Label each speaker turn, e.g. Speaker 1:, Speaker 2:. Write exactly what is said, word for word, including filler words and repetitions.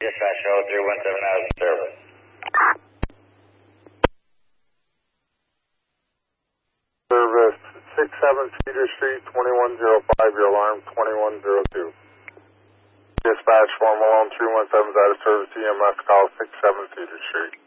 Speaker 1: Dispatch oh three one seven out of service.
Speaker 2: Service six seven Cedar Street, twenty-one oh five, your alarm twenty-one oh two. Dispatch four Malone three one seven out of service, E M S call six seven Cedar Street.